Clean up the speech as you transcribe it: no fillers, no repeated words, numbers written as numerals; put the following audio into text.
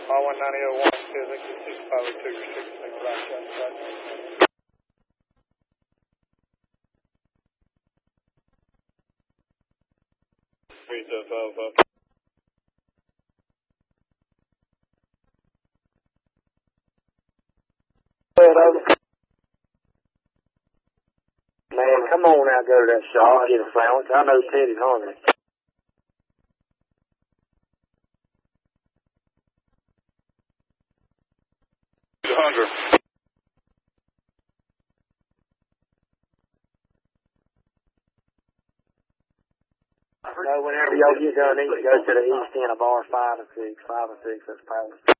I-19001 says exit 6502, restricted to black shot. Man, come on now, go to that shop and get a sandwich. I know Teddy's hungry. Hunger. No, whenever y'all get done eating, go to the east end of bar 5 and 6. 5 and 6, that's Palace.